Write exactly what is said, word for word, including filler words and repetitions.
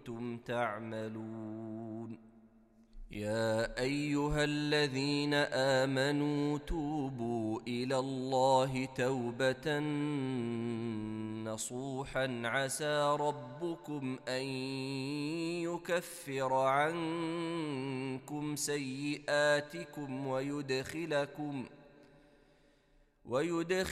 كنتم تعملون. يا أيها الذين آمنوا توبوا إلى الله توبة نصوحا عسى ربكم أن يكفر عنكم سيئاتكم ويدخلكم ويدخلكم